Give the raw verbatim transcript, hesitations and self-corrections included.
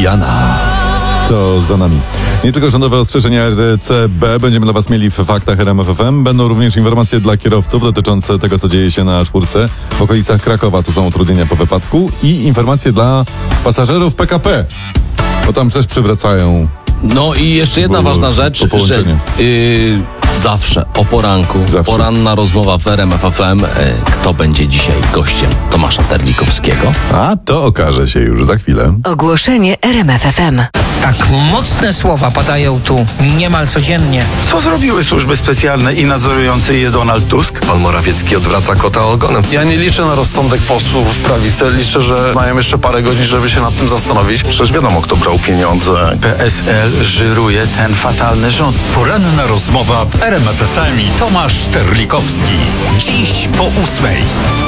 Diana. To za nami. Nie tylko rządowe ostrzeżenia R C B będziemy dla Was mieli w faktach R M F F M. Będą również informacje dla kierowców dotyczące tego, co dzieje się na czwórce w okolicach Krakowa. Tu są utrudnienia po wypadku. I informacje dla pasażerów P K P. Bo tam też przywracają. No i jeszcze jedna Bo- ważna rzecz, po że połączeniu. yy, zawsze o poranku, Zawsze. poranna rozmowa w R M F F M. Yy, kto będzie dzisiaj gościem Tomasza Terlikowskiego? A to okaże się już za chwilę. Ogłoszenie R M F F M. Tak mocne słowa padają tu niemal codziennie. Co zrobiły służby specjalne i nadzorujący je Donald Tusk? Pan Morawiecki odwraca kota ogonem. Ja nie liczę na rozsądek posłów w prawicy. Liczę, że mają jeszcze parę godzin, żeby się nad tym zastanowić. Przecież wiadomo, kto brał pieniądze. P S L żyruje ten fatalny rząd. Poranna rozmowa w R M F F M i Tomasz Terlikowski. Dziś po ósmej.